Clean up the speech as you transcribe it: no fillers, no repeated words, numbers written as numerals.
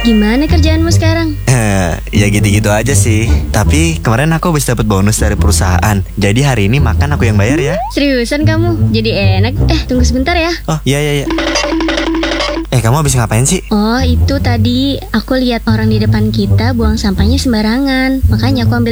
Gimana kerjaanmu sekarang? Ya gitu-gitu aja sih. Tapi kemarin aku habis dapat bonus dari perusahaan. Jadi hari ini makan aku yang bayar ya. Seriusan kamu? Jadi enak. Tunggu sebentar ya. Oh iya. Kamu habis ngapain sih? Oh, itu tadi aku lihat orang di depan kita buang sampahnya sembarangan. Makanya aku ambil